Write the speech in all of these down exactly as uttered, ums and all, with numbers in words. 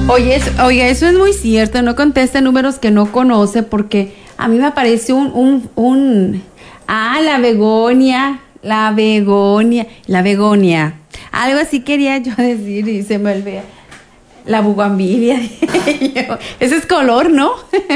Oye, es, oiga, eso es muy cierto, no conteste números que no conoce, porque a mí me apareció un, un, un, ah, la begonia, la begonia, la begonia, algo así quería yo decir y se me olvida, la bugambilia, ese es color, ¿no?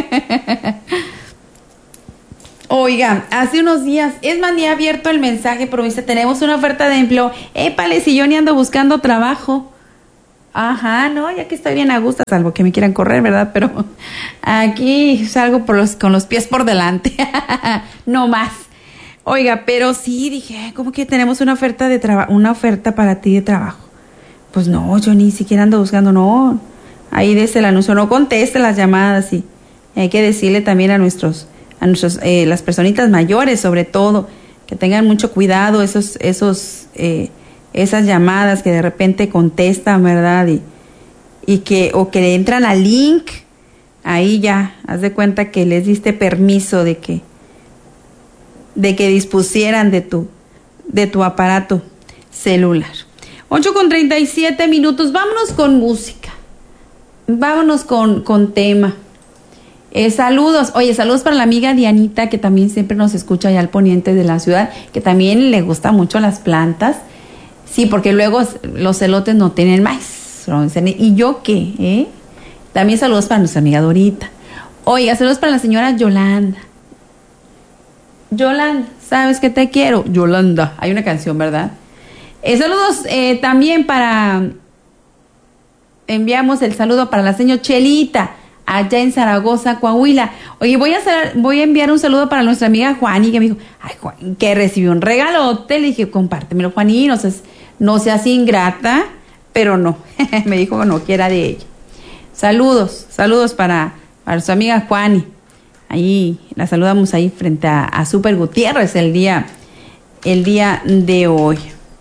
Oiga, hace unos días, es más, ni ha abierto el mensaje, pero dice, tenemos una oferta de empleo, épale, si yo ni ando buscando trabajo. Ajá, no, ya que estoy bien a gusto, salvo que me quieran correr, ¿verdad? Pero aquí salgo por los, con los pies por delante, no más. Oiga, pero sí, dije, ¿cómo que tenemos una oferta de trabajo, una oferta para ti de trabajo? Pues no, yo ni siquiera ando buscando, no. Ahí desde el anuncio, no conteste las llamadas y hay que decirle también a nuestros, a nuestros, eh, las personitas mayores, sobre todo, que tengan mucho cuidado, esos, esos, eh, esas llamadas que de repente contestan, ¿verdad? Y, y que, o que le entran al link, ahí ya, haz de cuenta que les diste permiso de que, de que dispusieran de tu, de tu aparato celular. ocho con treinta y siete minutos, vámonos con música, vámonos con, con tema. Eh, saludos, oye, saludos para la amiga Dianita, que también siempre nos escucha allá al poniente de la ciudad, que también le gustan mucho las plantas. Sí, porque luego los elotes no tienen maíz. ¿Y yo qué? ¿Eh? También saludos para nuestra amiga Dorita. Oiga, saludos para la señora Yolanda. Yolanda, ¿sabes que te quiero? Yolanda, hay una canción, ¿verdad? Eh, saludos eh, también para... Enviamos el saludo para la señora Chelita, allá en Zaragoza, Coahuila. Oye, voy a hacer, voy a enviar un saludo para nuestra amiga Juani, que me dijo, ay, Juan, que recibió un regalote. Le dije, compártemelo, Juani, no seas, no seas ingrata, pero no, me dijo que no, que era de ella. Saludos, saludos para, para su amiga Juani. Ahí, la saludamos ahí frente a, a Super Gutiérrez el día, el día de hoy.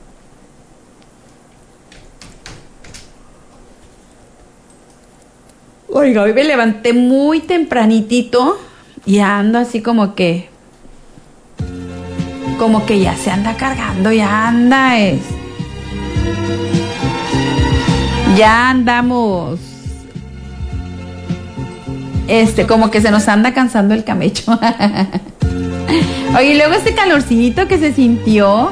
Oiga, hoy me levanté muy tempranitito y ando así como que, como que ya se anda cargando, ya anda, es, ya andamos, este, como que se nos anda cansando el camello. Oye, y luego ese calorcito que se sintió.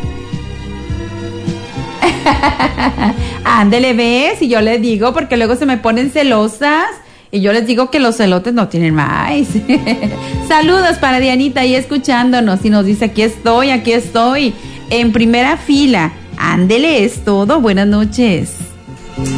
Ándele, ves, y yo les digo, porque luego se me ponen celosas, y yo les digo que los elotes no tienen maíz. Saludos para Dianita ahí escuchándonos, y nos dice, aquí estoy, aquí estoy, en primera fila. Ándele, es todo, buenas noches.